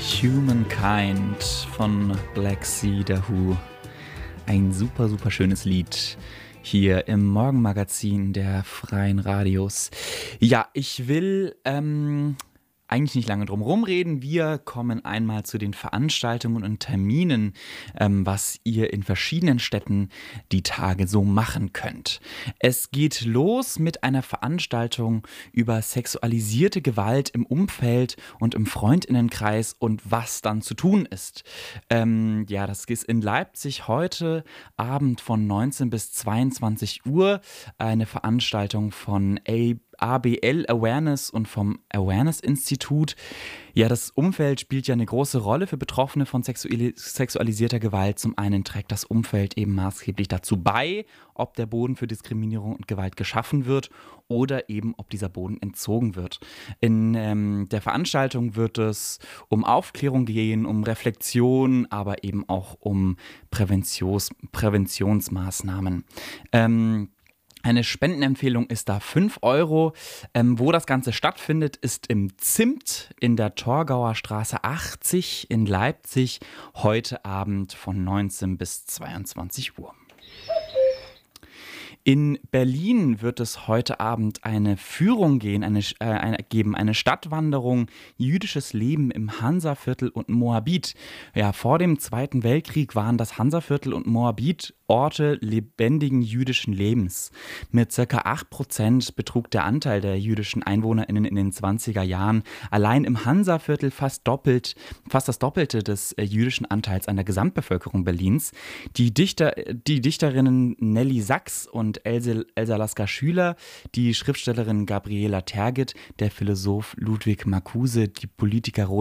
Humankind von Black Sea, The Who. Ein super, super schönes Lied hier im Morgenmagazin der Freien Radios. Ja, ich will eigentlich nicht lange drum rumreden. Wir kommen einmal zu den Veranstaltungen und Terminen, was ihr in verschiedenen Städten die Tage so machen könnt. Es geht los mit einer Veranstaltung über sexualisierte Gewalt im Umfeld und im Freundinnenkreis und was dann zu tun ist. Das ist in Leipzig heute Abend von 19 bis 22 Uhr eine Veranstaltung von ABL Awareness und vom Awareness-Institut. Ja, das Umfeld spielt ja eine große Rolle für Betroffene von sexualisierter Gewalt. Zum einen trägt das Umfeld eben maßgeblich dazu bei, ob der Boden für Diskriminierung und Gewalt geschaffen wird oder eben, ob dieser Boden entzogen wird. In der Veranstaltung wird es um Aufklärung gehen, um Reflexion, aber eben auch um Präventionsmaßnahmen. Eine Spendenempfehlung ist da 5 Euro. Wo das Ganze stattfindet, ist im Zimt in der Torgauer Straße 80 in Leipzig. Heute Abend von 19 bis 22 Uhr. In Berlin wird es heute Abend eine Führung geben, eine Stadtwanderung, jüdisches Leben im Hansaviertel und Moabit. Ja, vor dem Zweiten Weltkrieg waren das Hansaviertel und Moabit Orte lebendigen jüdischen Lebens. Mit ca. 8% betrug der Anteil der jüdischen EinwohnerInnen in den 20er Jahren allein im Hansaviertel fast das Doppelte des jüdischen Anteils an der Gesamtbevölkerung Berlins. Die Dichterinnen Nelly Sachs und Elsa Lasker-Schüler, die Schriftstellerin Gabriela Tergit, der Philosoph Ludwig Marcuse, die Politiker